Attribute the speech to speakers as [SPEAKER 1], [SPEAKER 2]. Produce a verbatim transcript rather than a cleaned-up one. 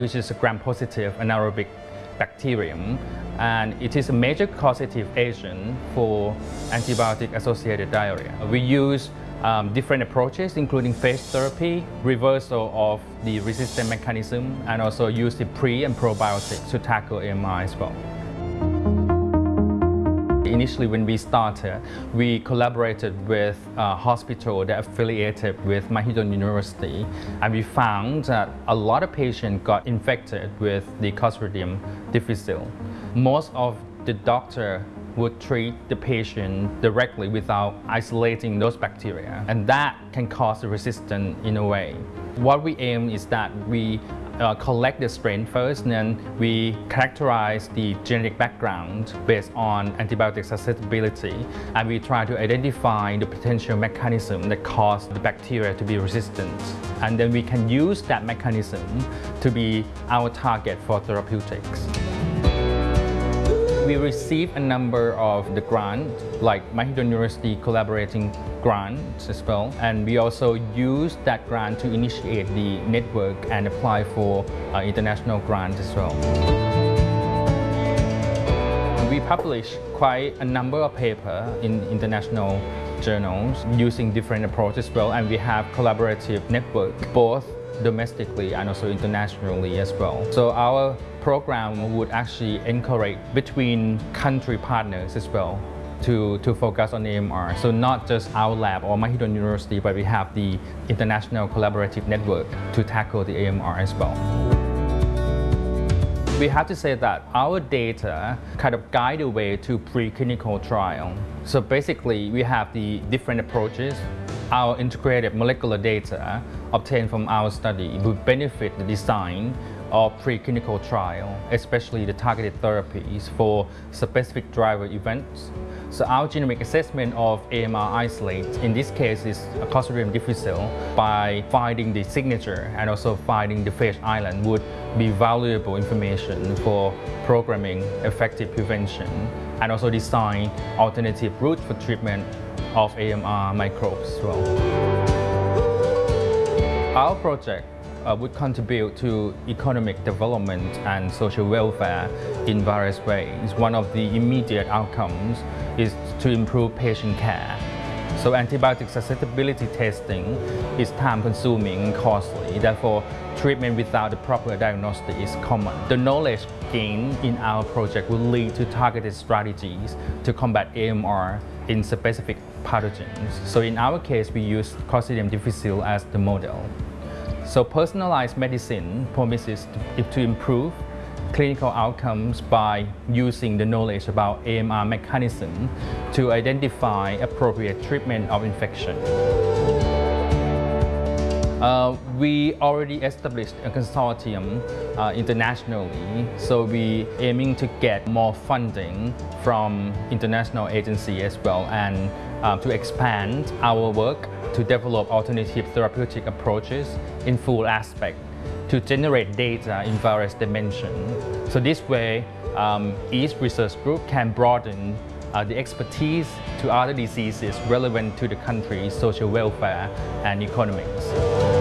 [SPEAKER 1] which is a gram-positive anaerobic bacterium, and it is a major causative agent for antibiotic-associated diarrhea. We use um, different approaches, including phage therapy, reversal of the resistant mechanism, and also use the pre and probiotics to tackle A M R as well. Initially, when we started, we collaborated with a hospital that affiliated with Mahidol University, and we found that a lot of patients got infected with the Clostridium difficile. Most of the doctor would treat the patient directly without isolating those bacteria, and that can cause a resistance in a way. What we aim is that we Uh, collect the strain first, and then we characterize the genetic background based on antibiotic susceptibility, and we try to identify the potential mechanism that cause the bacteria to be resistant. And then we can use that mechanism to be our target for therapeutics. We receive a number of the grants, like Mahidol University collaborating grants as well, and we also use that grant to initiate the network and apply for uh, international grants as well. We publish quite a number of papers in international journals using different approaches as well, and we have collaborative network both domestically and also internationally as well. So our program would actually encourage between country partners as well to, to focus on A M R. So not just our lab or Mahidol University, but we have the international collaborative network to tackle the A M R as well. We have to say that our data kind of guide the way to preclinical trial. So basically, we have the different approaches. Our integrated molecular data obtained from our study will benefit the design of preclinical trial, especially the targeted therapies for specific driver events. So our genomic assessment of A M R isolate, in this case is a Clostridium difficile, by finding the signature and also finding the phage island would be valuable information for programming effective prevention and also design alternative routes for treatment of A M R microbes as well. Our project Uh, would contribute to economic development and social welfare in various ways. One of the immediate outcomes is to improve patient care. So antibiotic susceptibility testing is time-consuming and costly. Therefore, treatment without the proper diagnosis is common. The knowledge gained in our project will lead to targeted strategies to combat A M R in specific pathogens. So in our case, we use Clostridium difficile as the model. So personalized medicine promises to, to improve clinical outcomes by using the knowledge about A M R mechanism to identify appropriate treatment of infection. Uh, we already established a consortium uh, internationally, so we aiming to get more funding from international agencies as well, and uh, to expand our work to develop alternative therapeutic approaches in full aspect to generate data in various dimensions. So this way, um, each research group can broaden uh, the expertise to other diseases relevant to the country's social welfare and economics.